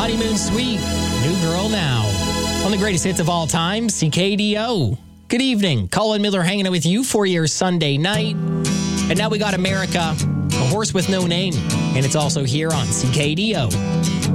Honeymoon Suite, New Girl Now. On the greatest hits of all time, CKDO. Good evening. Colin Miller hanging out with you for your Sunday night. And now we got America, a horse with no name. And it's also here on CKDO.